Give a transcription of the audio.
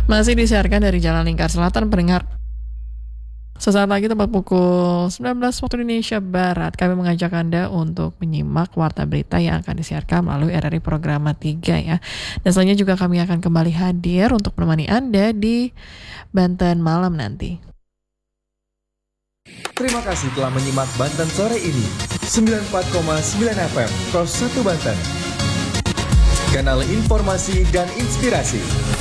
Masih disiarkan dari Jalan Lingkar Selatan, pendengar. Sesaat lagi tepat pukul 19 waktu Indonesia Barat, kami mengajak Anda untuk menyimak warta berita yang akan disiarkan melalui RRI Programa 3 ya. Dan selanjutnya juga kami akan kembali hadir untuk menemani Anda di Banten Malam nanti. Terima kasih telah menyimak Banten Sore ini. 94,9 FM, Kos 1 Banten. Kanal informasi dan inspirasi.